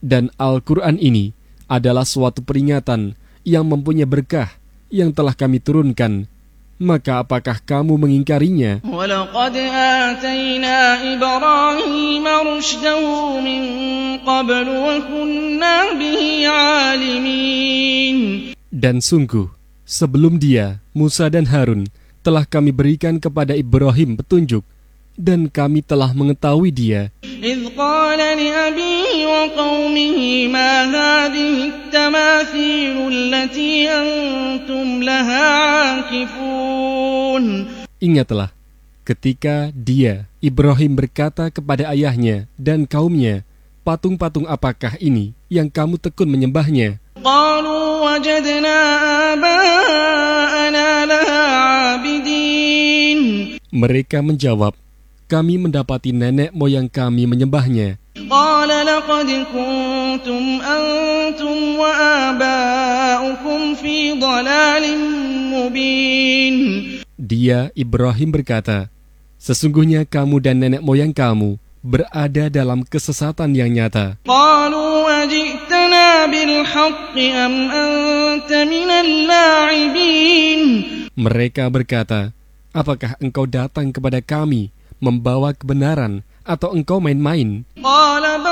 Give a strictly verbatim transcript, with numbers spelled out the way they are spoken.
Dan Al-Quran ini adalah suatu peringatan yang mempunyai berkah yang telah kami turunkan. Maka apakah kamu mengingkarinya? وَلَقَدْ آتَيْنَا إِبْرَاهِيمَ رُشْدَهُ مِنْ قَبْلُ وَكُنَّا بِهِ عَالِمِينَ. Dan sungguh, sebelum dia, Musa dan Harun, telah kami berikan kepada Ibrahim petunjuk, dan kami telah mengetahui dia. إِذْ قَالَ لِأَبِيهِ وَقَوْمِهِ مَا هَذِهِ التَّمَاثِيلُ الَّتِي أَنْتُمْ لَهَا عَاكِفُونَ. Ingatlah, ketika dia, Ibrahim, berkata kepada ayahnya dan kaumnya, patung-patung apakah ini yang kamu tekun menyembahnya? قَالُوا وَجَدْنَا آبَاءَنَا لَهَا عَابِدِينَ. Mereka menjawab, kami mendapati nenek moyang kami menyembahnya. قَالَ لَقَدْ كُنْتُمْ أَنْتُمْ وَآبَاؤُكُمْ فِي ضَلَالٍ مُبِينٍ. Dia, Ibrahim, berkata, sesungguhnya kamu dan nenek moyang kamu berada dalam kesesatan yang nyata. قَالُوا وَجِئْتَنَا بِالْحَقِّ أَمْ أَنْتَ مِنَ اللاعبين. Mereka berkata, apakah engkau datang kepada kami membawa kebenaran atau engkau main-main? قَالَ